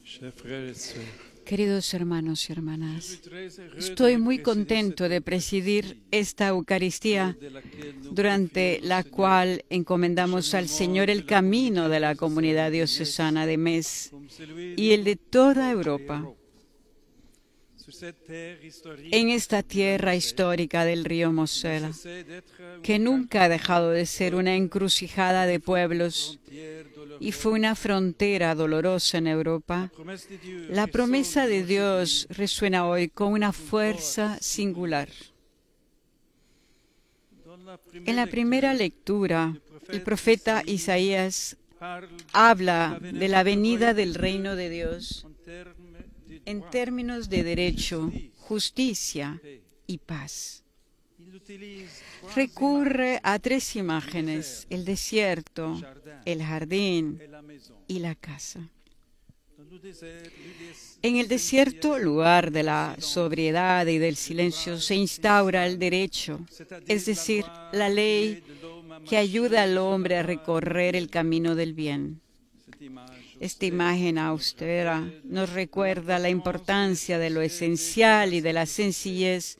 Queridos hermanos y hermanas, estoy muy contento de presidir esta Eucaristía durante la cual encomendamos al Señor el camino de la comunidad diocesana de Metz y el de toda Europa. En esta tierra histórica del río Mosela, que nunca ha dejado de ser una encrucijada de pueblos y fue una frontera dolorosa en Europa, la promesa de Dios resuena hoy con una fuerza singular. En la primera lectura, el profeta Isaías habla de la venida del reino de Dios en términos de derecho, justicia y paz. Recurre a tres imágenes: el desierto, el jardín y la casa. En el desierto, lugar de la sobriedad y del silencio, se instaura el derecho, es decir, la ley que ayuda al hombre a recorrer el camino del bien. Esta imagen austera nos recuerda la importancia de lo esencial y de la sencillez